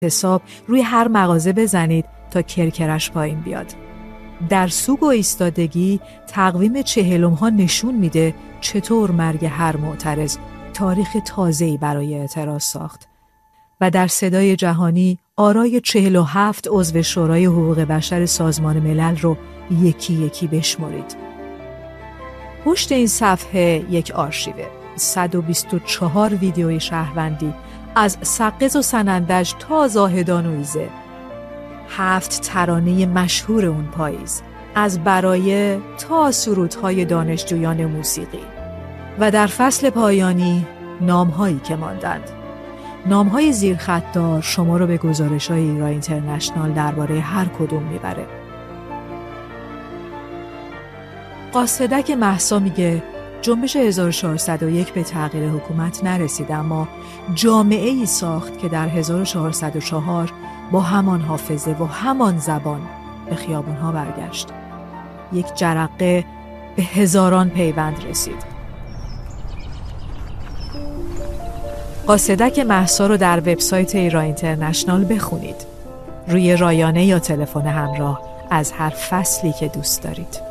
حساب روی هر مغازه بزنید تا کرکرش پایین بیاد. در سوگ و ایستادگی تقویم 40 ها نشون میده چطور مرگ هر معترض تاریخ تازه‌ای برای اعتراض ساخت. و در صدای جهانی آرای 47 عضو شورای حقوق بشر سازمان ملل رو یکی یکی بشمرید. پشت این صفحه یک آرشیوه، 124 ویدیوی شهروندی از سقز و سنندج تا زاهدان و ایزه، 7 ترانه مشهور اون پاییز، از برایه تا سرودهای دانشجویان موسیقی و در فصل پایانی نامهایی که ماندند. نامهای زیرخطدار شما رو به گزارش‌های ایران اینترنشنال درباره هر کدوم میبره. قاصدک مهسا میگه جنبش 1401 به تغییر حکومت نرسید، اما جامعه ای ساخت که در 1404 با همان حافظه و همان زبان به خیابانها برگشت. یک جرقه به هزاران پیوند رسید. قاصدک مهسا رو در وبسایت ایران اینترنشنال بخونید. روی رایانه یا تلفن همراه از هر فصلی که دوست دارید.